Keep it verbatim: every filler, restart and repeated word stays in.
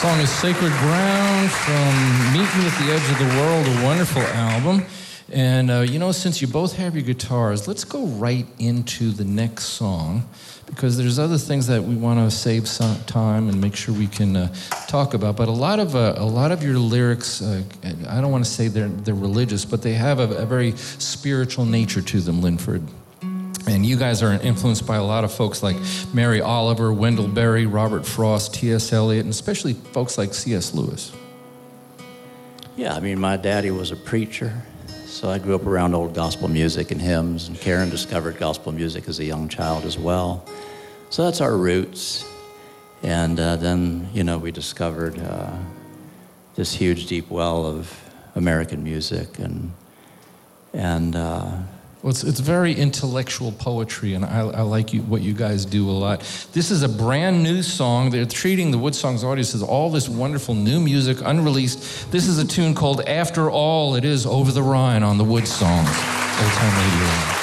song is Sacred Ground from Meet Me at the Edge of the World, a wonderful album. And, uh, you know, since you both have your guitars, let's go right into the next song, because there's other things that we want to save some time and make sure we can uh, talk about. But a lot of uh, a lot of your lyrics, uh, I don't want to say they're they're religious, but they have a, a very spiritual nature to them, Linford. And you guys are influenced by a lot of folks like Mary Oliver, Wendell Berry, Robert Frost, T S Eliot, and especially folks like C S Lewis. Yeah, I mean, my daddy was a preacher, so I grew up around old gospel music and hymns, and Karen discovered gospel music as a young child as well. So that's our roots. And uh, then, you know, we discovered uh, this huge, deep well of American music, and and uh, Well, it's, it's very intellectual poetry, and I, I like you, what you guys do a lot. This is a brand new song. They're treating the Wood Songs audience as all this wonderful new music, unreleased. This is a tune called After All It Is Over the Rhine on the Wood Songs, Old Time Radio.